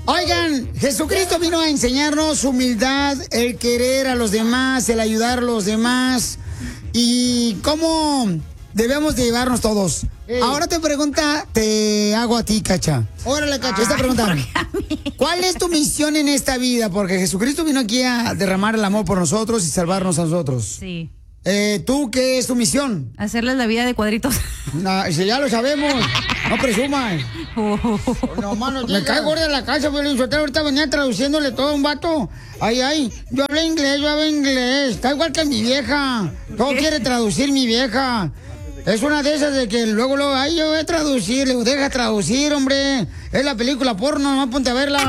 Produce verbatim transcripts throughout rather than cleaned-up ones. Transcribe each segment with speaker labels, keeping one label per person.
Speaker 1: Oigan, Jesucristo vino a enseñarnos humildad, el querer a los demás, el ayudar a los demás y cómo debemos de llevarnos todos. Ey. Ahora te pregunta, te hago a ti, Cacha. Órale, Cacha, esta pregunta. ¿Cuál es tu misión en esta vida? Porque Jesucristo vino aquí a derramar el amor por nosotros y salvarnos a nosotros.
Speaker 2: Sí.
Speaker 1: Eh, ¿Tú qué es tu misión?
Speaker 2: Hacerles la vida de cuadritos.
Speaker 1: No, si ya lo sabemos. No presumas.
Speaker 2: Oh.
Speaker 1: No, mano, me cae gorda en la casa, pero ahorita venía traduciéndole todo a un vato. Ay, ay, yo hablo inglés, yo hablo inglés. Está igual que mi vieja. Todo ¿Qué? Quiere traducir mi vieja. Es una de esas de que luego, luego, ay, yo voy a traducir. Le digo, deja traducir, hombre. Es la película porno, no ponte a verla.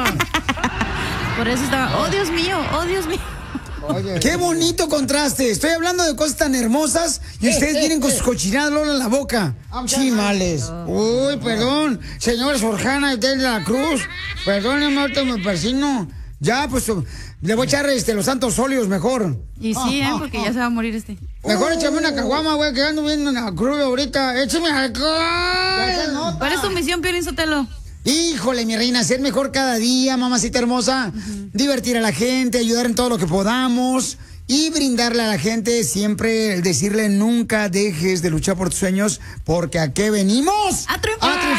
Speaker 2: Por eso estaba, oh, Dios mío, oh, Dios mío.
Speaker 1: Oye, qué bonito contraste. Estoy hablando de cosas tan hermosas y ustedes eh, vienen eh, con sus cochinadas en la boca. Chimales. Uy, perdón, señora Sorjana de la Cruz. Perdóneme, ahorita me persino. Ya, pues, le voy a echar este, los santos óleos mejor.
Speaker 2: Y sí, ¿eh? Porque ya se va a morir este.
Speaker 1: Mejor échame una caguama, güey, que ando viendo una cruz ahorita. Échame alcohol.
Speaker 2: ¿Cuál es tu misión, Piolín Sotelo?
Speaker 1: Híjole, mi reina, ser mejor cada día, mamacita hermosa, uh-huh. Divertir a la gente, ayudar en todo lo que podamos y brindarle a la gente siempre, decirle nunca dejes de luchar por tus sueños, porque ¿a qué venimos?
Speaker 2: ¡A triunfar!
Speaker 1: ¡A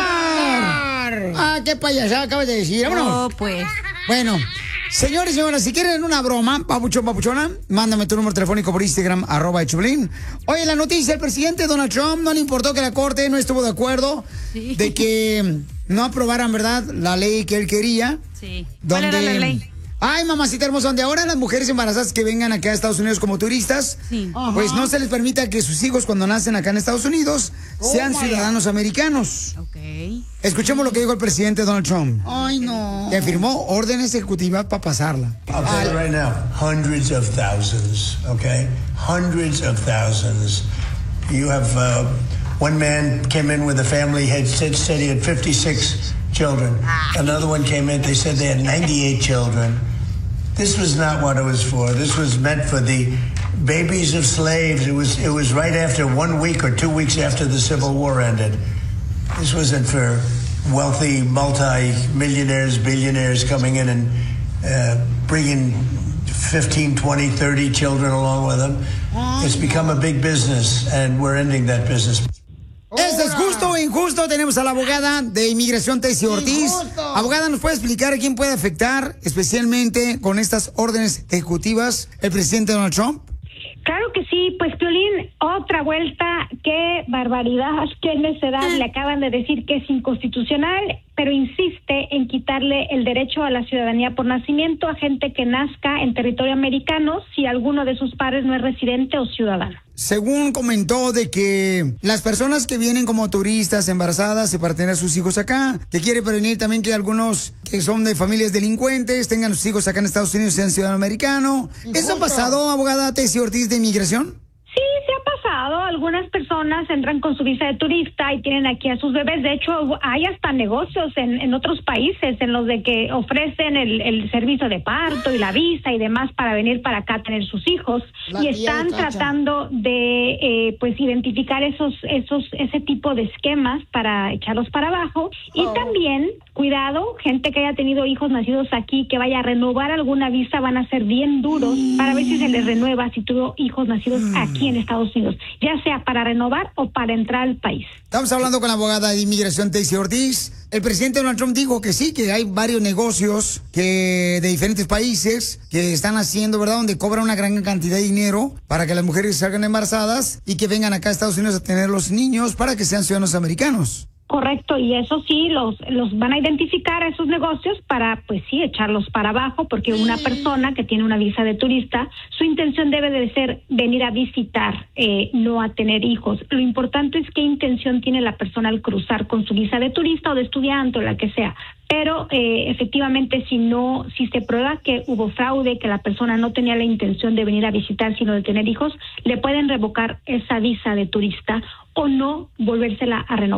Speaker 1: triunfar! ¡Ah, qué payasada acabas de decir! ¡Vámonos!
Speaker 2: Oh, pues.
Speaker 1: Bueno, señores y señoras, si quieren una broma, papuchón, papuchona, mándame tu número telefónico por Instagram, arroba Chublín. Oye, la noticia, el presidente Donald Trump no le importó que la corte no estuvo de acuerdo sí. de que no aprobaran, ¿verdad?, la ley que él quería.
Speaker 2: Sí. ¿Cuál
Speaker 1: donde,
Speaker 2: era la ley?
Speaker 1: Ay, mamacita hermosa, donde ahora las mujeres embarazadas que vengan acá a Estados Unidos como turistas, sí. pues no se les permita que sus hijos cuando nacen acá en Estados Unidos oh, sean ciudadanos americanos.
Speaker 2: Ok.
Speaker 1: Escuchemos lo que dijo el presidente Donald Trump.
Speaker 2: Ay, no.
Speaker 1: Que firmó orden ejecutiva para pasarla.
Speaker 3: I'll tell you right now, hundreds of thousands, okay? Hundreds of thousands. You have, uh, one man came in with a family, had said, said he had fifty-six children. Another one came in, they said they had ninety-eight children. This was not what it was for. This was meant for the babies of slaves. It was, it was right after one week or two weeks after the Civil War ended. This wasn't for wealthy multi-millionaires, billionaires coming in and uh, bringing fifteen, twenty, thirty children along with them. It's become a big business, and we're ending that business.
Speaker 1: ¿Esto es justo o injusto? Tenemos a la abogada de inmigración, Tessie Ortiz. Injusto. Abogada, ¿nos puede explicar a quién puede afectar, especialmente con estas órdenes ejecutivas, el presidente Donald Trump?
Speaker 4: Claro que sí, pues Piolín, otra vuelta, qué barbaridad, qué necedad, le acaban de decir que es inconstitucional, pero insiste en quitarle el derecho a la ciudadanía por nacimiento a gente que nazca en territorio americano si alguno de sus padres no es residente o ciudadano.
Speaker 1: Según comentó de que las personas que vienen como turistas embarazadas y para tener sus hijos acá, que quiere prevenir también que algunos que son de familias delincuentes tengan sus hijos acá en Estados Unidos y sean ciudadanos americanos. ¿Eso ha pasado, abogada Tessie Ortiz de Inmigración?
Speaker 4: Sí, se ha pasado. Algunas personas entran con su visa de turista y tienen aquí a sus bebés. De hecho, hay hasta negocios en, en otros países en los de que ofrecen el, el servicio de parto y la visa y demás para venir para acá a tener sus hijos. La y están tratando de eh, pues identificar esos esos ese tipo de esquemas para echarlos para abajo. Y oh. también, cuidado, gente que haya tenido hijos nacidos aquí, que vaya a renovar alguna visa, van a ser bien duros mm. para ver si se les renueva si tuvo hijos nacidos mm. aquí en Estados Unidos, ya sea para renovar o para entrar al país.
Speaker 1: Estamos hablando con la abogada de inmigración Tessie Ortiz. El presidente Donald Trump dijo que sí, que hay varios negocios que de diferentes países que están haciendo, ¿verdad?, donde cobran una gran cantidad de dinero para que las mujeres salgan embarazadas y que vengan acá a Estados Unidos a tener los niños para que sean ciudadanos americanos.
Speaker 4: Correcto, y eso sí, los los van a identificar a esos negocios para, pues sí, echarlos para abajo, porque una persona que tiene una visa de turista, su intención debe de ser venir a visitar, eh, no a tener hijos. Lo importante es qué intención tiene la persona al cruzar con su visa de turista o de estudiante o la que sea. Pero eh, efectivamente, si no, si se prueba que hubo fraude, que la persona no tenía la intención de venir a visitar, sino de tener hijos, le pueden revocar esa visa de turista o no volvérsela a renovar.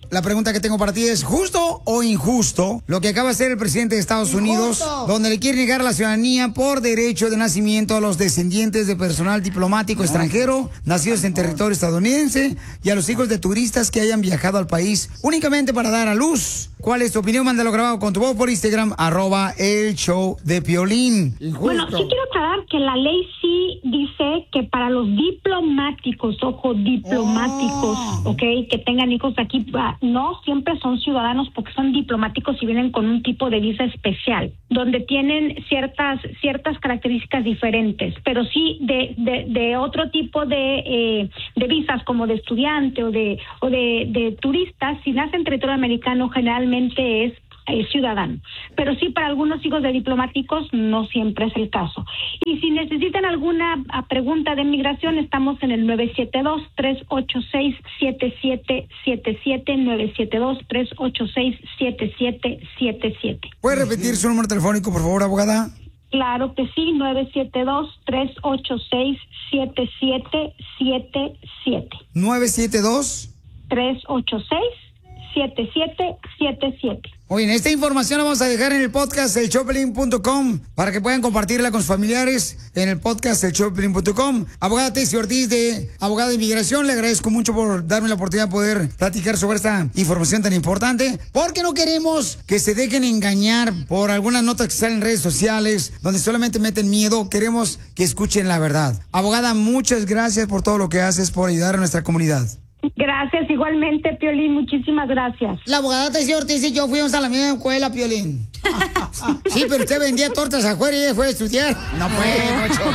Speaker 1: La pregunta que tengo para ti es, ¿justo o injusto lo que acaba de hacer el presidente de Estados
Speaker 5: Injusto.
Speaker 1: Unidos, donde le quiere negar la ciudadanía por derecho de nacimiento a los descendientes de personal diplomático extranjero, nacidos en territorio estadounidense, y a los hijos de turistas que hayan viajado al país únicamente para dar a luz? ¿Cuál es tu opinión? Mándalo grabado con tu voz por Instagram, arroba el show de Piolín.
Speaker 4: Bueno, sí quiero aclarar que la ley sí dice que para los diplomáticos, ojo, diplomáticos, oh. ¿ok? Que tengan hijos aquí, no siempre son ciudadanos porque son diplomáticos y vienen con un tipo de visa especial, donde tienen ciertas ciertas características diferentes, pero sí de, de, de otro tipo de, eh, de visas como de estudiante o de o de, de turistas, si nacen en territorio americano generalmente es Eh, ciudadano, pero sí para algunos hijos de diplomáticos no siempre es el caso. Y si necesitan alguna a, pregunta de migración, estamos en el nueve siete dos, tres ocho seis, siete siete siete siete, nueve siete dos, tres ocho seis, siete siete siete siete.
Speaker 1: ¿Puede repetir su número telefónico, por favor, abogada?
Speaker 4: Claro que sí, nueve siete dos, tres ocho seis, siete siete siete siete.
Speaker 1: nueve siete dos,
Speaker 4: tres ocho seis, siete siete siete siete.
Speaker 1: Oye, esta información la vamos a dejar en el podcast el show pelín punto com para que puedan compartirla con sus familiares en el podcast el show pelín punto com. Abogada Tessie Ortiz, de Abogada de Inmigración, le agradezco mucho por darme la oportunidad de poder platicar sobre esta información tan importante, porque no queremos que se dejen engañar por algunas notas que salen en redes sociales donde solamente meten miedo. Queremos que escuchen la verdad. Abogada, muchas gracias por todo lo que haces por ayudar a nuestra comunidad.
Speaker 4: Gracias, igualmente, Piolín, muchísimas gracias.
Speaker 1: La abogada Tessie Ortiz y yo fuimos a la misma escuela, Piolín. Sí, pero usted vendía tortas afuera y ella fue a estudiar. No puede, Mocho.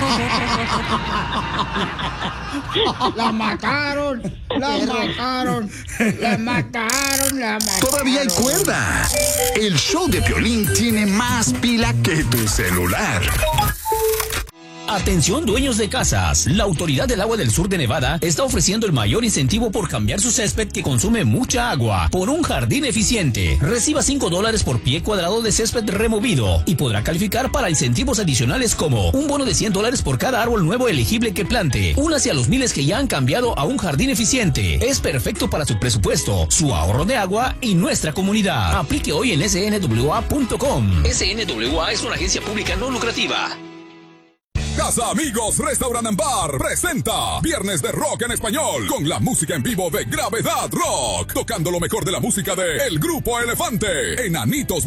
Speaker 1: La mataron, la mataron, la mataron, la mataron.
Speaker 6: Todavía hay cuerda. El show de Piolín tiene más pila que tu celular.
Speaker 7: Atención dueños de casas, la Autoridad del Agua del Sur de Nevada está ofreciendo el mayor incentivo por cambiar su césped que consume mucha agua por un jardín eficiente. Reciba cinco dólares por pie cuadrado de césped removido y podrá calificar para incentivos adicionales como un bono de cien dólares por cada árbol nuevo elegible que plante. Únase a los miles que ya han cambiado a un jardín eficiente. Es perfecto para su presupuesto, su ahorro de agua y nuestra comunidad. Aplique hoy en S N W A punto com. S N W A es una agencia pública no lucrativa.
Speaker 8: Casa Amigos Restaurant and Bar presenta Viernes de Rock en Español con la música en vivo de Gravedad Rock, tocando lo mejor de la música de El Grupo Elefante, Enanitos